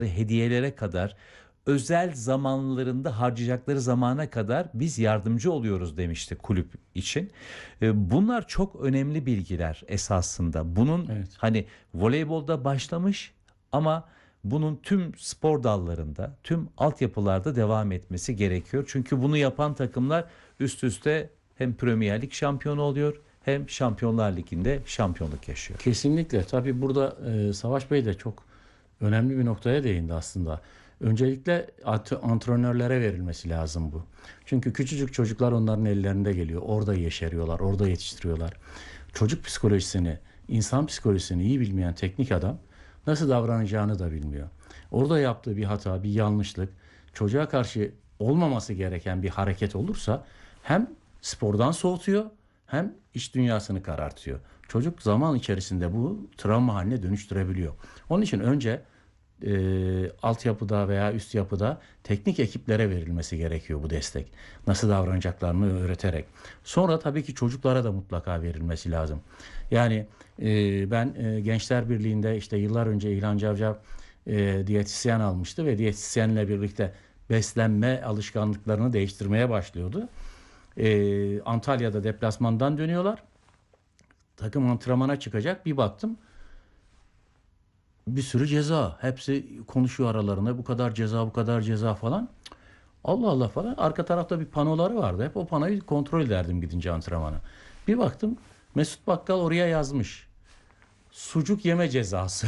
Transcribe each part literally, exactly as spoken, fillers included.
hediyelere kadar, özel zamanlarında harcayacakları zamana kadar biz yardımcı oluyoruz demişti kulüp için. E, Bunlar çok önemli bilgiler esasında. Bunun Evet. hani voleybolda başlamış ama bunun tüm spor dallarında, tüm altyapılarda devam etmesi gerekiyor. Çünkü bunu yapan takımlar üst üste hem Premier Lig şampiyonu oluyor hem Şampiyonlar Ligi'nde şampiyonluk yaşıyor. Kesinlikle. Tabii burada e, Savaş Bey de çok önemli bir noktaya değindi aslında. Öncelikle at- antrenörlere verilmesi lazım bu. Çünkü küçücük çocuklar onların ellerinde geliyor. Orada yeşeriyorlar, orada yetiştiriyorlar. Çocuk psikolojisini, insan psikolojisini iyi bilmeyen teknik adam nasıl davranacağını da bilmiyor. Orada yaptığı bir hata, bir yanlışlık, çocuğa karşı olmaması gereken bir hareket olursa hem spordan soğutuyor hem iş dünyasını karartıyor. Çocuk zaman içerisinde bu travma haline dönüştürebiliyor. Onun için önce e, altyapıda veya üst yapıda teknik ekiplere verilmesi gerekiyor bu destek. Nasıl davranacaklarını öğreterek. Sonra tabii ki çocuklara da mutlaka verilmesi lazım. Yani e, ben e, Gençler Birliği'nde işte yıllar önce İlhan Cavcav e, diyetisyen almıştı ve diyetisyenle birlikte beslenme alışkanlıklarını değiştirmeye başlıyordu. E, Antalya'da deplasmandan dönüyorlar. Takım antrenmana çıkacak. Bir baktım bir sürü ceza. Hepsi konuşuyor aralarında. Bu kadar ceza, bu kadar ceza falan. Allah Allah falan. Arka tarafta bir panoları vardı. Hep o panoyu kontrol ederdim gidince antrenmana. Bir baktım Mesut Bakkal oraya yazmış. Sucuk yeme cezası.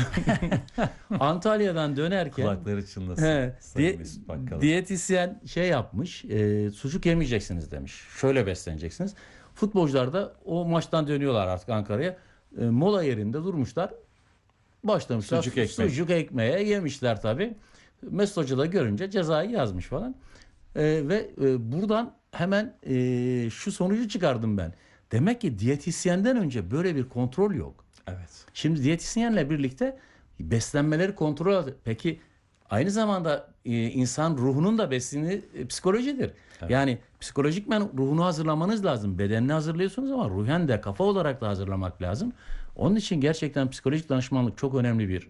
Antalya'dan dönerken Kulakları çınlasın. he, Sayın diye- Mesut Bakkal'ın. diyetisyen şey yapmış. E, sucuk yemeyeceksiniz demiş. Şöyle besleneceksiniz. Futbolcular da o maçtan dönüyorlar artık Ankara'ya. E, mola yerinde durmuşlar. Başlamışlar Sucuk ekmek. sucuk ekmeğe yemişler tabii. Mesut Hoca da görünce cezayı yazmış falan. Ee, ve e, buradan hemen e, şu sonucu çıkardım ben. Demek ki diyetisyenden önce böyle bir kontrol yok. Evet. Şimdi diyetisyenle birlikte beslenmeleri kontrol ediyor. Peki aynı zamanda e, insan ruhunun da besini e, psikolojidir. Evet. Yani psikolojikmen ruhunu hazırlamanız lazım. Bedenini hazırlıyorsunuz ama ruhen de kafa olarak da hazırlamak lazım. Onun için gerçekten psikolojik danışmanlık çok önemli bir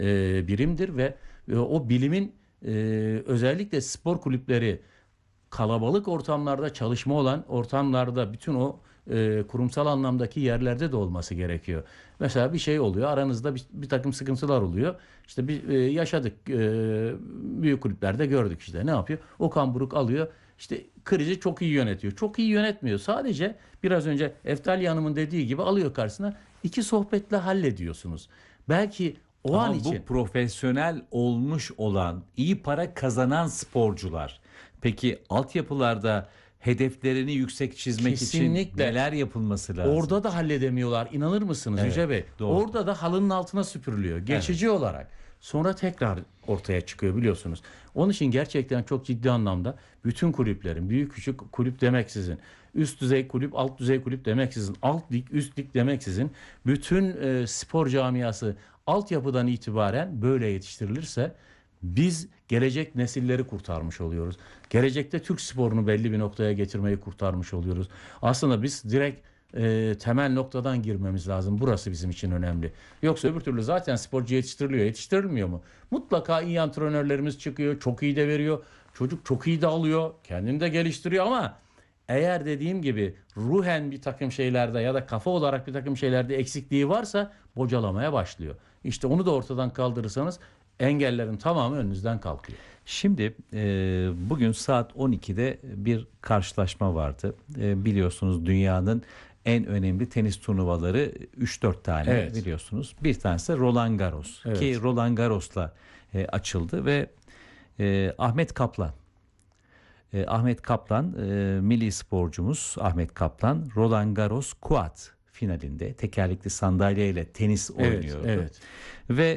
e, birimdir ve e, o bilimin e, özellikle spor kulüpleri kalabalık ortamlarda çalışma olan ortamlarda bütün o e, kurumsal anlamdaki yerlerde de olması gerekiyor. Mesela bir şey oluyor aranızda bir, bir takım sıkıntılar oluyor. İşte bir e, yaşadık e, büyük kulüplerde gördük işte ne yapıyor? Okan Buruk alıyor işte krizi çok iyi yönetiyor. Çok iyi yönetmiyor. Sadece biraz önce Eftalya Hanım'ın dediği gibi alıyor karşısına iki sohbetle hallediyorsunuz. Belki o Ama an bu için profesyonel olmuş olan, iyi para kazanan sporcular. Peki altyapılarda hedeflerini yüksek çizmek için kesinlikle neler yapılması lazım? orada da halledemiyorlar. İnanır mısınız Evet, Yüce Bey? doğru. Orada da halının altına süpürülüyor. Geçici olarak. Sonra tekrar ortaya çıkıyor biliyorsunuz. Onun için gerçekten çok ciddi anlamda bütün kulüplerin, büyük küçük kulüp demeksizin, üst düzey kulüp, alt düzey kulüp demeksizin, alt lig, üst lig demeksizin bütün e, spor camiası altyapıdan itibaren böyle yetiştirilirse biz gelecek nesilleri kurtarmış oluyoruz. Gelecekte Türk sporunu belli bir noktaya getirmeyi kurtarmış oluyoruz. Aslında biz direkt e, temel noktadan girmemiz lazım. Burası bizim için önemli. Yoksa öbür türlü zaten sporcu yetiştiriliyor. Yetiştirilmiyor mu? Mutlaka iyi antrenörlerimiz çıkıyor. Çok iyi de veriyor. Çocuk çok iyi de alıyor. Kendini de geliştiriyor ama eğer dediğim gibi ruhen bir takım şeylerde ya da kafa olarak bir takım şeylerde eksikliği varsa bocalamaya başlıyor. İşte onu da ortadan kaldırırsanız engellerin tamamı önünüzden kalkıyor. Şimdi e, bugün saat on ikide bir karşılaşma vardı. E, biliyorsunuz dünyanın en önemli tenis turnuvaları üç dört tane Evet. biliyorsunuz. Bir tanesi Roland Garros Evet. ki Roland Garros'la e, açıldı ve e, Ahmet Kaplan E, Ahmet Kaplan e, milli sporcumuz Ahmet Kaplan Roland Garros Quad finalinde tekerlekli sandalyeyle tenis Evet, oynuyordu. evet. Ve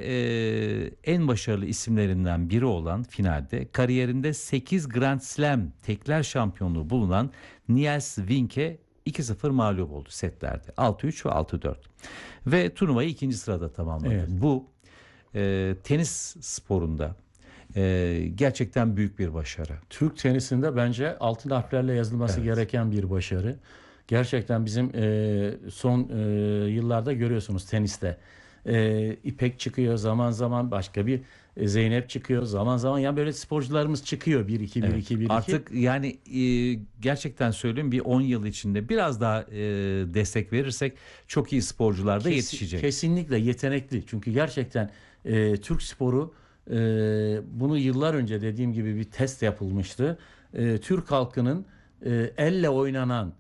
e, en başarılı isimlerinden biri olan finalde kariyerinde sekiz Grand Slam tekler şampiyonluğu bulunan Niels Winke iki sıfır mağlup oldu setlerde. altı üç ve altı dört. Ve turnuvayı ikinci sırada tamamladı. Evet. Bu e, tenis sporunda e, gerçekten büyük bir başarı. Türk tenisinde bence altın harflerle yazılması Evet. gereken bir başarı. Gerçekten bizim e, son e, yıllarda görüyorsunuz teniste e, İpek çıkıyor, zaman zaman başka bir e, Zeynep çıkıyor, zaman zaman yani böyle sporcularımız çıkıyor bir iki bir Evet. iki bir iki. Artık yani e, gerçekten söyleyeyim bir on yıl içinde biraz daha e, destek verirsek çok iyi sporcular da Kes- yetişecek. Kesinlikle yetenekli. Çünkü gerçekten e, Türk sporu e, bunu yıllar önce dediğim gibi bir test yapılmıştı. E, Türk halkının e, elle oynanan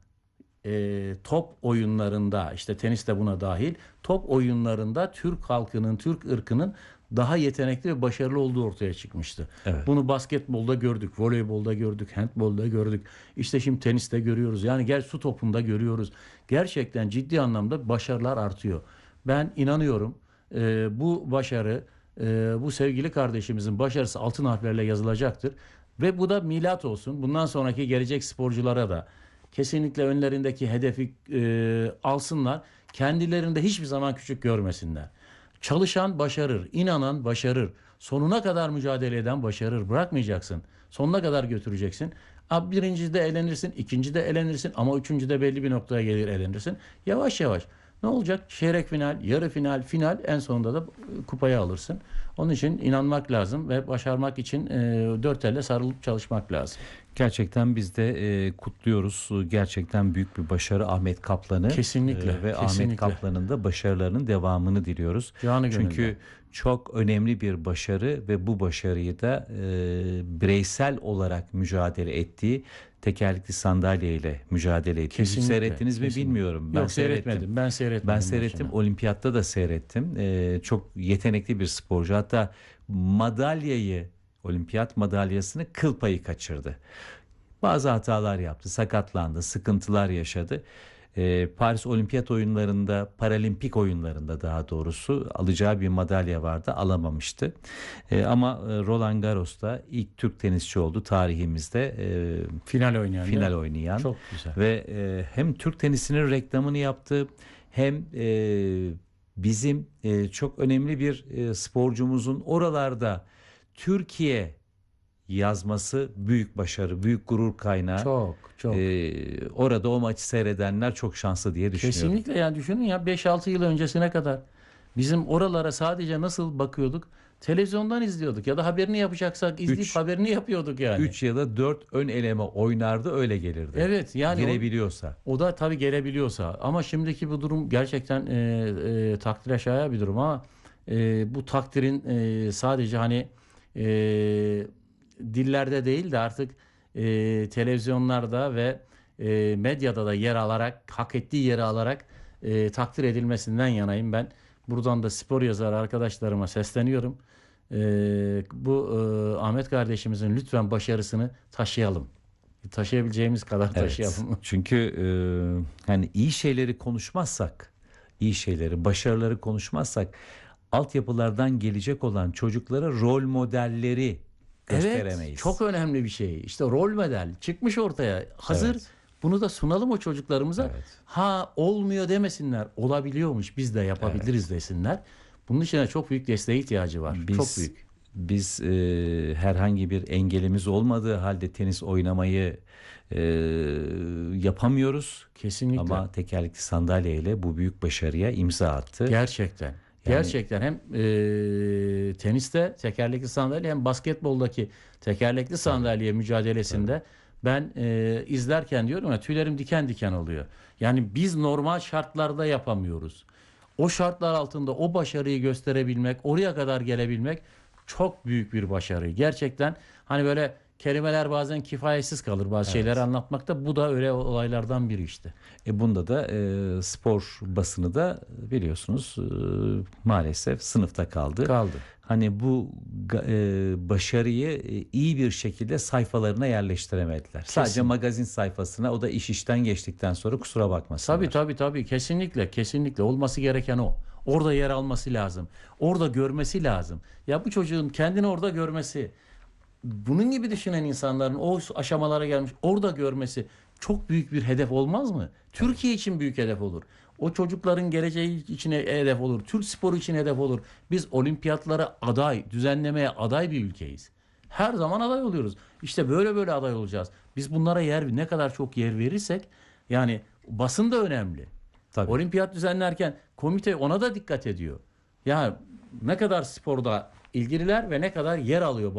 e, top oyunlarında, işte tenis de buna dahil, top oyunlarında Türk halkının, Türk ırkının daha yetenekli ve başarılı olduğu ortaya çıkmıştı. Evet. Bunu basketbolda gördük, voleybolda gördük, handbolda gördük. İşte şimdi teniste görüyoruz. Yani gel su topunda görüyoruz. Gerçekten ciddi anlamda başarılar artıyor. Ben inanıyorum e, bu başarı, e, bu sevgili kardeşimizin başarısı altın harflerle yazılacaktır. Ve bu da milat olsun. Bundan sonraki gelecek sporculara da kesinlikle önlerindeki hedefi e, alsınlar. Kendilerini de hiçbir zaman küçük görmesinler. Çalışan başarır, inanan başarır. Sonuna kadar mücadele eden başarır. Bırakmayacaksın. Sonuna kadar götüreceksin. Abi birincide elenirsin, ikincide elenirsin ama üçüncüde belli bir noktaya gelir elenirsin. Yavaş yavaş. Ne olacak? Çeyrek final, yarı final, final en sonunda da kupayı alırsın. Onun için inanmak lazım ve başarmak için e, dört elle sarılıp çalışmak lazım. Gerçekten biz de e, kutluyoruz. Gerçekten büyük bir başarı Ahmet Kaplan'ı. Kesinlikle, E, ve kesinlikle. Ahmet Kaplan'ın da başarılarının devamını diliyoruz. Canı Çünkü gönülden. çok önemli bir başarı ve bu başarıyı da e, bireysel olarak mücadele ettiği tekerlekli sandalyeyle mücadele ettiği. Hiç Kesinlikle, seyrettiniz mi kesinlikle. bilmiyorum. Ben Yok seyretmedim. seyrettim. Ben seyretmedim. Ben seyrettim. maçını. Olimpiyatta da seyrettim. E, çok yetenekli bir sporcu. Hatta madalyayı, olimpiyat madalyasını kıl payı kaçırdı. Bazı hatalar yaptı, sakatlandı, sıkıntılar yaşadı. Ee, Paris Olimpiyat Oyunlarında, Paralimpik Oyunlarında daha doğrusu alacağı bir madalya vardı, alamamıştı. Ee, ama e, Roland Garros'ta ilk Türk tenisçi oldu tarihimizde e, Final oynayan. değil final mi? oynayan. Çok güzel. Ve e, hem Türk tenisinin reklamını yaptı, hem e, bizim e, çok önemli bir e, sporcumuzun oralarda Türkiye yazması büyük başarı, büyük gurur kaynağı. Çok çok. Ee, orada o maçı seyredenler çok şanslı diye düşünüyorum. Kesinlikle yani düşünün ya beş altı yıl öncesine kadar bizim oralara sadece nasıl bakıyorduk? Televizyondan izliyorduk ya da haberini yapacaksak izleyip Üç. haberini yapıyorduk yani. üç ya da dört ön eleme oynardı, öyle gelirdi. Evet yani o, Girebiliyorsa. o da tabii gelebiliyorsa ama şimdiki bu durum gerçekten e, e, takdire şayan bir durum ama e, bu takdirin e, sadece hani e, dillerde değil de artık e, televizyonlarda ve e, medyada da yer alarak, hak ettiği yeri alarak e, takdir edilmesinden yanayım ben. Buradan da spor yazarı arkadaşlarıma sesleniyorum. E, bu e, Ahmet kardeşimizin lütfen başarısını taşıyalım. Taşıyabileceğimiz kadar Evet. taşıyalım. Çünkü e, hani iyi şeyleri konuşmazsak, iyi şeyleri, başarıları konuşmazsak altyapılardan gelecek olan çocuklara rol modelleri gösteremeyiz. Evet, çok önemli bir şey. İşte rol model çıkmış ortaya. Hazır. Evet. Bunu da sunalım o çocuklarımıza. Evet. Ha olmuyor demesinler. Olabiliyormuş. Biz de yapabiliriz desinler. Bunun için de çok büyük desteğe ihtiyacı var. Biz, çok büyük. Biz e, herhangi bir engelimiz olmadığı halde tenis oynamayı e, yapamıyoruz. Kesinlikle. Ama tekerlekli sandalyeyle bu büyük başarıya imza attı. Gerçekten. Gerçekten hem e, teniste tekerlekli sandalye hem basketboldaki tekerlekli sandalye mücadelesinde ben e, izlerken diyorum ya tüylerim diken diken oluyor. Yani biz normal şartlarda yapamıyoruz. O şartlar altında o başarıyı gösterebilmek, oraya kadar gelebilmek çok büyük bir başarı. Gerçekten hani böyle kelimeler bazen kifayetsiz kalır bazı şeyleri anlatmakta. Bu da öyle olaylardan biri işte. E bunda da e, spor basını da biliyorsunuz e, maalesef sınıfta kaldı. Kaldı. Hani bu ga- e, başarıyı e, iyi bir şekilde sayfalarına yerleştiremediler. Sadece magazin sayfasına, o da iş işten geçtikten sonra kusura bakmasınlar. Tabii tabii tabii kesinlikle kesinlikle olması gereken o. Orada yer alması lazım. Orada görmesi lazım. Ya bu çocuğun kendini orada görmesi, bunun gibi düşünen insanların o aşamalara gelmiş orada görmesi çok büyük bir hedef olmaz mı? Türkiye için büyük hedef olur. O çocukların geleceği için hedef olur. Türk sporu için hedef olur. Biz olimpiyatlara aday, düzenlemeye aday bir ülkeyiz. Her zaman aday oluyoruz. İşte böyle böyle aday olacağız. Biz bunlara yer ne kadar çok yer verirsek yani basın da önemli. Tabii. Olimpiyat düzenlerken komite ona da dikkat ediyor. Ya ne kadar sporda ilgililer ve ne kadar yer alıyor bu